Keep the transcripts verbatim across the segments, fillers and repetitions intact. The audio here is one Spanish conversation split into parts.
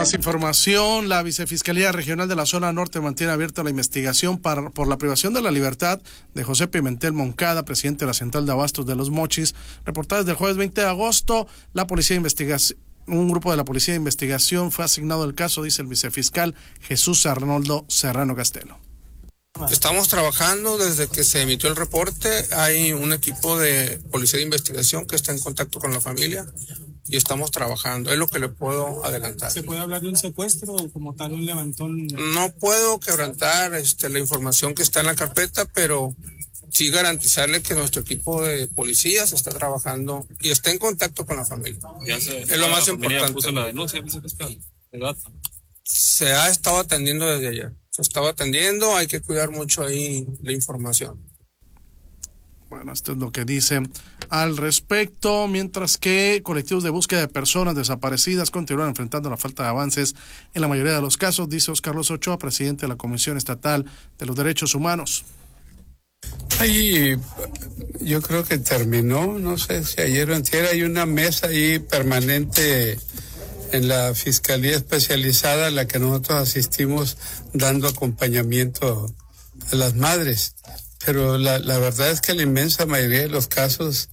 Más información. La Vicefiscalía Regional de la Zona Norte mantiene abierta la investigación para, por la privación de la libertad de José Pimentel Moncada, presidente de la Central de Abastos de Los Mochis. Reportadas del jueves veinte de agosto, la Policía de Investigación, un grupo de la Policía de Investigación fue asignado al caso, dice el vicefiscal Jesús Arnoldo Serrano Castelo. Estamos trabajando desde que se emitió el reporte. Hay un equipo de Policía de Investigación que está en contacto con la familia y estamos trabajando. Es lo que le puedo adelantar. ¿Se puede hablar de un secuestro o como tal un levantón? No puedo quebrantar este, la información que está en la carpeta, pero sí garantizarle que nuestro equipo de policías está trabajando y está en contacto con la familia. Ya se, es lo más la importante. Puso la denuncia, vicefiscal. Se ha estado atendiendo desde ayer. Se estaba atendiendo, hay que cuidar mucho ahí la información. Bueno, esto es lo que dice al respecto, mientras que colectivos de búsqueda de personas desaparecidas continúan enfrentando la falta de avances en la mayoría de los casos, dice Oscar Carlos Ochoa, presidente de la Comisión Estatal de los Derechos Humanos. Ahí yo creo que terminó, no sé si ayer o antier, hay una mesa ahí permanente en la Fiscalía Especializada a la que nosotros asistimos dando acompañamiento a las madres. Pero la, la verdad es que la inmensa mayoría de los casos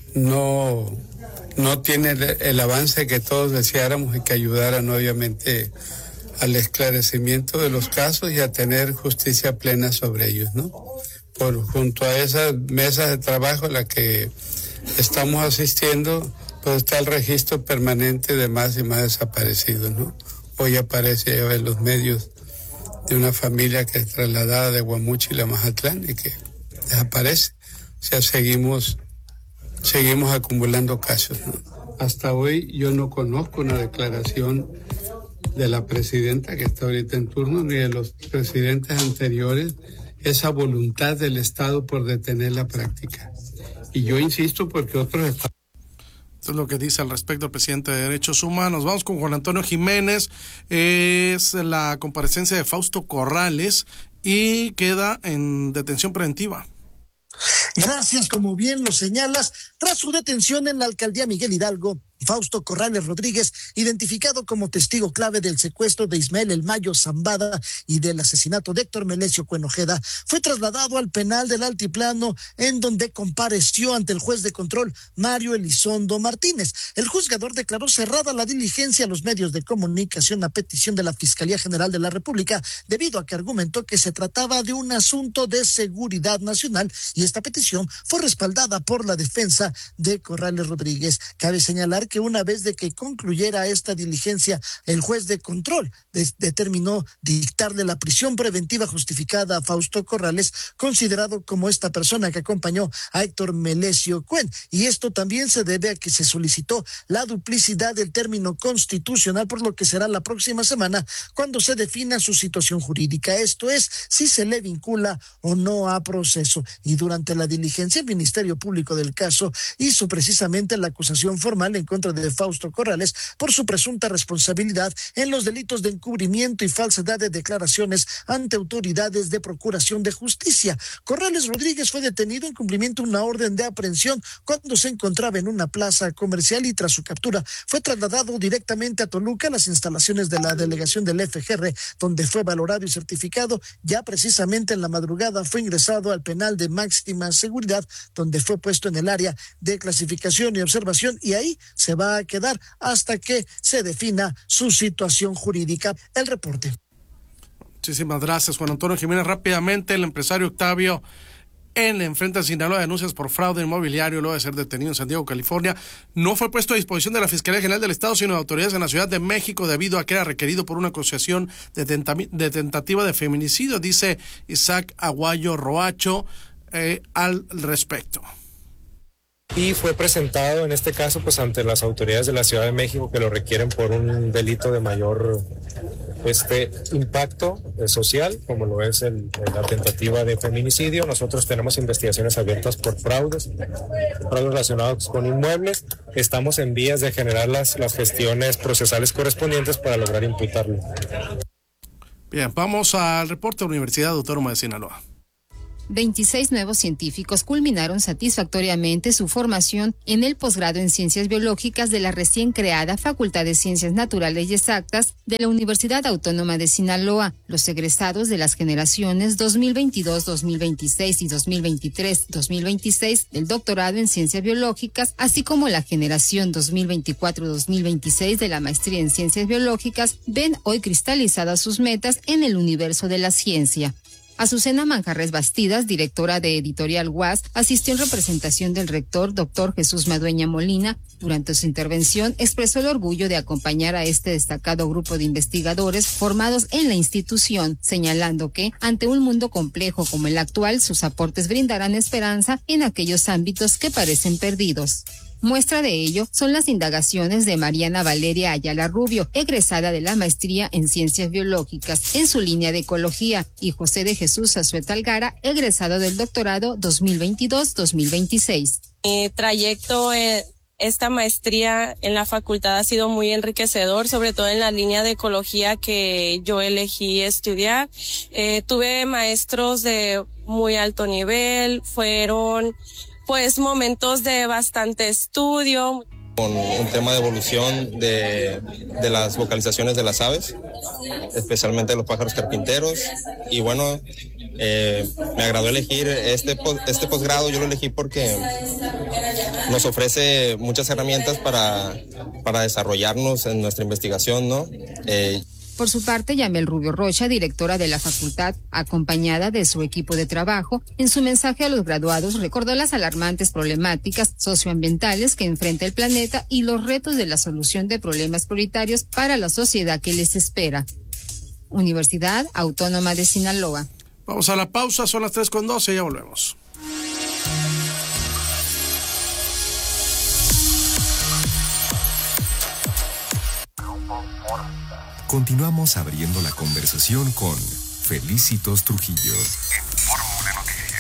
no, no tiene el, el avance que todos deseáramos y que ayudaran obviamente al esclarecimiento de los casos y a tener justicia plena sobre ellos, ¿no? Por junto a esas mesas de trabajo a las que estamos asistiendo, pues está el registro permanente de más y más desaparecidos, ¿no? Hoy aparece ya en los medios de una familia que es trasladada de Guamúchil a Mazatlán y que desaparece. O sea, seguimos, seguimos acumulando casos, ¿no? Hasta hoy yo no conozco una declaración de la presidenta que está ahorita en turno, ni de los presidentes anteriores, esa voluntad del Estado por detener la práctica. Y yo insisto porque otros estados... Esto es lo que dice al respecto el presidente de Derechos Humanos. Vamos con Juan Antonio Jiménez. Es la comparecencia de Fausto Corrales y queda en detención preventiva. Gracias, como bien lo señalas, tras su detención en la alcaldía Miguel Hidalgo, Fausto Corrales Rodríguez, identificado como testigo clave del secuestro de Ismael El Mayo Zambada y del asesinato de Héctor Melesio Cuenojeda, fue trasladado al penal del Altiplano, en donde compareció ante el juez de control Mario Elizondo Martínez. El juzgador declaró cerrada la diligencia a los medios de comunicación a petición de la Fiscalía General de la República, debido a que argumentó que se trataba de un asunto de seguridad nacional, y esta petición fue respaldada por la defensa de Corrales Rodríguez. Cabe señalar que una vez de que concluyera esta diligencia, el juez de control de- determinó dictarle la prisión preventiva justificada a Fausto Corrales, considerado como esta persona que acompañó a Héctor Melesio Cuen. Y esto también se debe a que se solicitó la duplicidad del término constitucional, por lo que será la próxima semana cuando se defina su situación jurídica. Esto es, si se le vincula o no a proceso. Y durante la diligencia, el Ministerio Público del caso hizo precisamente la acusación formal en contra de Fausto Corrales por su presunta responsabilidad en los delitos de encubrimiento y falsedad de declaraciones ante autoridades de procuración de justicia. Corrales Rodríguez fue detenido en cumplimiento de una orden de aprehensión cuando se encontraba en una plaza comercial, y tras su captura fue trasladado directamente a Toluca, a las instalaciones de la delegación del F G R, donde fue valorado y certificado. Ya precisamente en la madrugada fue ingresado al penal de máxima seguridad, donde fue puesto en el área de clasificación y observación, y ahí se va a quedar hasta que se defina su situación jurídica. El reporte. Muchísimas gracias, Juan Antonio Jiménez. Rápidamente, el empresario Octavio N. enfrenta en Sinaloa denuncias por fraude inmobiliario luego de ser detenido en San Diego, California. No fue puesto a disposición de la Fiscalía General del Estado, sino de autoridades en la Ciudad de México, debido a que era requerido por una acusación de, tenta- de tentativa de feminicidio, dice Isaac Aguayo Roacho eh, al respecto. Y fue presentado en este caso pues ante las autoridades de la Ciudad de México, que lo requieren por un delito de mayor este impacto eh, social, como lo es el, la tentativa de feminicidio. Nosotros tenemos investigaciones abiertas por fraudes, fraudes relacionados con inmuebles. Estamos en vías de generar las, las gestiones procesales correspondientes para lograr imputarlo. Bien, vamos al reporte de la Universidad Autónoma de Sinaloa. veintiséis nuevos científicos culminaron satisfactoriamente su formación en el posgrado en Ciencias Biológicas de la recién creada Facultad de Ciencias Naturales y Exactas de la Universidad Autónoma de Sinaloa. Los egresados de las generaciones dos mil veintidós, dos mil veintiséis y dos mil veintitrés, dos mil veintiséis del doctorado en Ciencias Biológicas, así como la generación dos mil veinticuatro, dos mil veintiséis de la maestría en Ciencias Biológicas, ven hoy cristalizadas sus metas en el universo de la ciencia. Azucena Manjarres Bastidas, directora de Editorial U A S, asistió en representación del rector, doctor Jesús Madueña Molina. Durante su intervención, expresó el orgullo de acompañar a este destacado grupo de investigadores formados en la institución, señalando que, ante un mundo complejo como el actual, sus aportes brindarán esperanza en aquellos ámbitos que parecen perdidos. Muestra de ello son las indagaciones de Mariana Valeria Ayala Rubio, egresada de la maestría en Ciencias Biológicas en su línea de Ecología, y José de Jesús Azueta Algara, egresado del doctorado dos mil veintidós, dos mil veintiséis. Mi trayecto en esta maestría en la facultad ha sido muy enriquecedor, sobre todo en la línea de Ecología que yo elegí estudiar. Eh, tuve maestros de muy alto nivel, fueron pues momentos de bastante estudio. Con un tema de evolución de, de las vocalizaciones de las aves, especialmente de los pájaros carpinteros. Y bueno, eh, me agradó elegir este, este posgrado. Yo lo elegí porque nos ofrece muchas herramientas para, para desarrollarnos en nuestra investigación, ¿no? Eh, Por su parte, Yamel Rubio Rocha, directora de la facultad, acompañada de su equipo de trabajo, en su mensaje a los graduados recordó las alarmantes problemáticas socioambientales que enfrenta el planeta y los retos de la solución de problemas prioritarios para la sociedad que les espera. Universidad Autónoma de Sinaloa. Vamos a la pausa, son las tres con doce, ya volvemos. Continuamos abriendo la conversación con Felicitos Trujillo. En Fórmula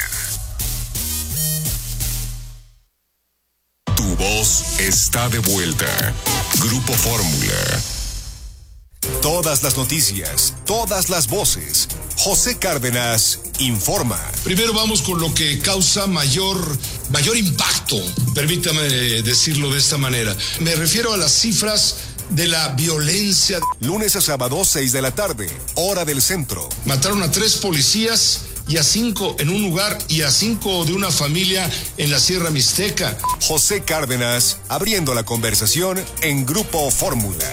Noticias. Tu voz está de vuelta. Grupo Fórmula. Todas las noticias, todas las voces. José Cárdenas informa. Primero vamos con lo que causa mayor, mayor impacto, permítame decirlo de esta manera. Me refiero a las cifras de la violencia. Lunes a sábado, seis de la tarde, hora del centro. Mataron a tres policías y a cinco en un lugar y a cinco de una familia en la Sierra Mixteca. José Cárdenas, abriendo la conversación en Grupo Fórmula.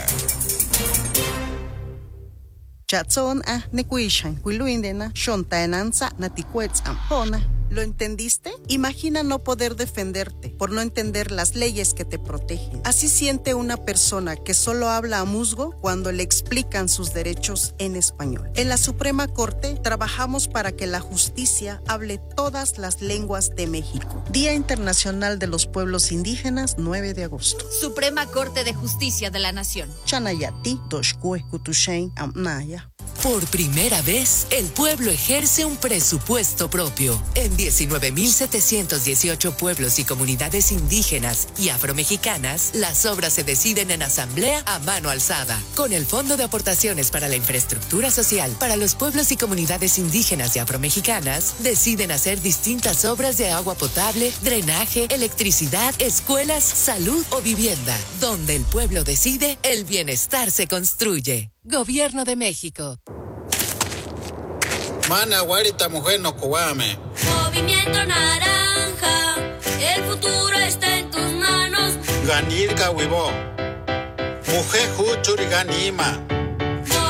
Chatson a nekuishan, kuiluindena, shontaenanza, natikuetzampona. ¿Lo entendiste? Imagina no poder defenderte por no entender las leyes que te protegen. Así siente una persona que solo habla a musgo cuando le explican sus derechos en español. En la Suprema Corte trabajamos para que la justicia hable todas las lenguas de México. Día Internacional de los Pueblos Indígenas, nueve de agosto. Suprema Corte de Justicia de la Nación. Chanayati, Toshkue, Kutushen, Amnaya. Por primera vez, el pueblo ejerce un presupuesto propio. En diecinueve mil setecientos dieciocho pueblos y comunidades indígenas y afromexicanas, las obras se deciden en asamblea a mano alzada. Con el Fondo de Aportaciones para la Infraestructura Social para los pueblos y comunidades indígenas y afromexicanas, deciden hacer distintas obras de agua potable, drenaje, electricidad, escuelas, salud o vivienda. Donde el pueblo decide, el bienestar se construye. Gobierno de México. Mana guarita mujer no cobame. Movimiento Naranja, el futuro está en tus manos. Ganir Gawibo. Mujer Huchuri Ganima.